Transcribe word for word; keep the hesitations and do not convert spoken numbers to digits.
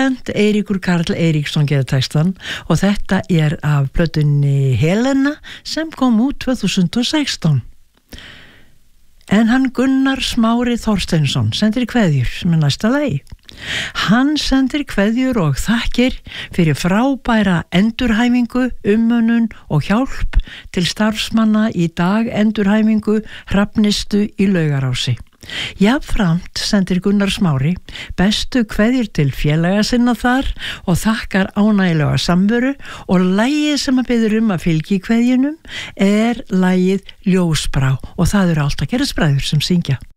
Bent Eiríkur Karl Eiríksson gerir textan og þetta er af plötunni Helena sem kom út tvö þúsund og sextán. En hann Gunnar Smári Þorsteinsson sendir kveðjur með næsta lagi. Hann sendir kveðjur og þakkir fyrir frábæra endurhæfingu, umönnun og hjálp til starfsmanna í dag endurhæfingu Hrafnistu í Laugarási. Jafnframt sendir Gunnar Smári bestu kveðjur til félaga sinna þar og þakkar ánægilega samveru og lagið sem að biður um að fylgi kveðjunum er lagið Ljósbrá og það eru Allt að gera spræður sem syngja.